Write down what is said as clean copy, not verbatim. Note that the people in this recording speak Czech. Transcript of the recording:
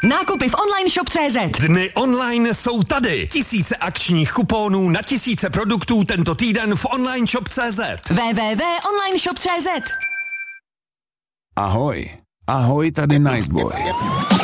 Nákupy v online shop.cz. Dny online jsou tady. Tisíce akčních kuponů na tisíce produktů tento týden v online shop.cz. www.onlineshop.cz. Ahoj, tady Niceboy.